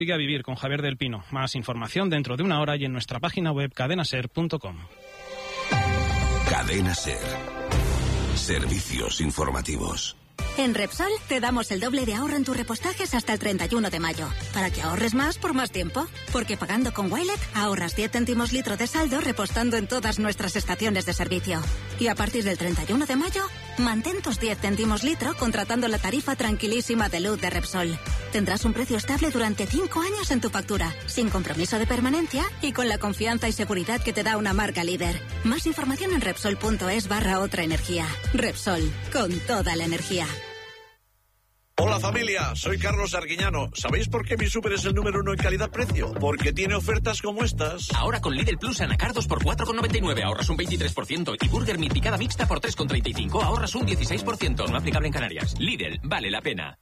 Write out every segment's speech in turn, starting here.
Sigue a vivir con Javier del Pino. Más información dentro de una hora y en nuestra página web cadenaser.com. Cadena Ser. Servicios informativos. En Repsol te damos el doble de ahorro en tus repostajes hasta el 31 de mayo, para que ahorres más por más tiempo. Porque pagando con Wilet ahorras 10 céntimos litro de saldo repostando en todas nuestras estaciones de servicio. Y a partir del 31 de mayo, mantén tus 10 céntimos litro contratando la tarifa tranquilísima de luz de Repsol. Tendrás un precio estable durante 5 años en tu factura, sin compromiso de permanencia y con la confianza y seguridad que te da una marca líder. Más información en Repsol.es/otra energía. Repsol, con toda la energía. Hola familia, soy Carlos Arguiñano. ¿Sabéis por qué mi súper es el número 1 en calidad-precio? Porque tiene ofertas como estas. Ahora con Lidl Plus anacardos por 4,99 ahorras un 23% y Burger Meat picada mixta por 3,35 ahorras un 16%. No aplicable en Canarias. Lidl, vale la pena.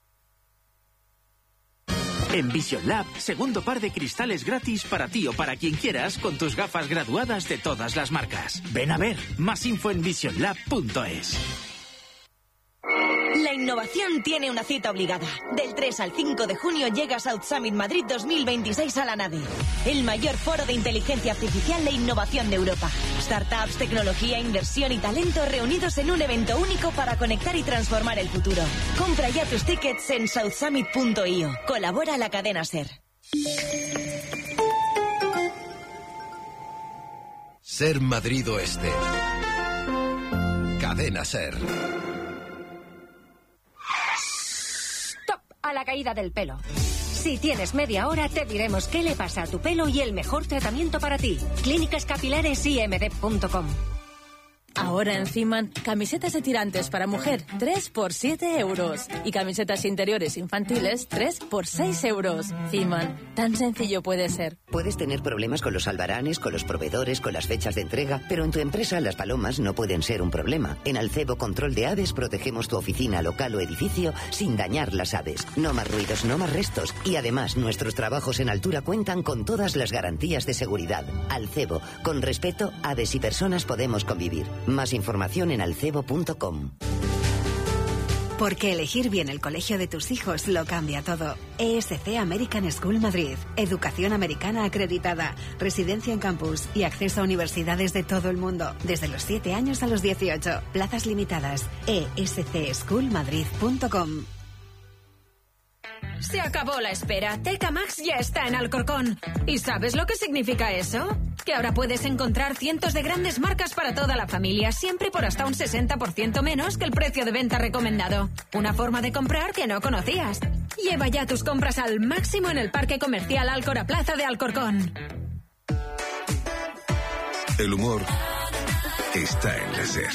En Vision Lab, segundo par de cristales gratis para ti o para quien quieras con tus gafas graduadas de todas las marcas. Ven a ver, más info en visionlab.es. La innovación tiene una cita obligada. Del 3 al 5 de junio llega South Summit Madrid 2026 a la nave. El mayor foro de inteligencia artificial e innovación de Europa. Startups, tecnología, inversión y talento reunidos en un evento único para conectar y transformar el futuro. Compra ya tus tickets en southsummit.io. Colabora la cadena Ser. Ser Madrid Oeste. Cadena Ser. A la caída del pelo. Si tienes media hora, te diremos qué le pasa a tu pelo y el mejor tratamiento para ti. Clínicas Capilares IMD.com. Ahora en Ciman, camisetas de tirantes para mujer, 3 por 7 euros. Y camisetas interiores infantiles, 3 por 6 euros. Ciman, tan sencillo puede ser. Puedes tener problemas con los albaranes, con los proveedores, con las fechas de entrega, pero en tu empresa las palomas no pueden ser un problema. En Alcebo Control de Aves protegemos tu oficina, local o edificio sin dañar las aves. No más ruidos, no más restos. Y además, nuestros trabajos en altura cuentan con todas las garantías de seguridad. Alcebo, con respeto, aves y personas podemos convivir. Más información en alcebo.com. Porque elegir bien el colegio de tus hijos lo cambia todo. ESC American School Madrid. Educación americana acreditada, residencia en campus y acceso a universidades de todo el mundo. Desde los 7 años a los 18. Plazas limitadas. escschoolmadrid.com. Se acabó la espera. Teca Max ya está en Alcorcón. ¿Y sabes lo que significa eso? Que ahora puedes encontrar cientos de grandes marcas para toda la familia, siempre por hasta un 60% menos que el precio de venta recomendado. Una forma de comprar que no conocías. Lleva ya tus compras al máximo en el Parque Comercial Alcora Plaza de Alcorcón. El humor está en la Ser.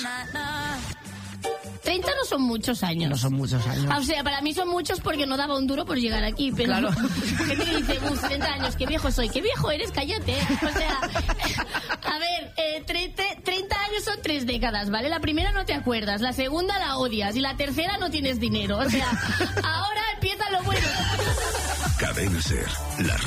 30 no son muchos años. No son muchos años. O sea, para mí son muchos porque no daba un duro por llegar aquí, pero... Claro. Gente que dice, 30 años, qué viejo soy. ¿Qué viejo eres? Cállate. O sea, a ver, 30 años son 3 décadas, ¿vale? La primera no te acuerdas, la segunda la odias y la tercera no tienes dinero. O sea, ahora empieza lo bueno. Cadena Ser, la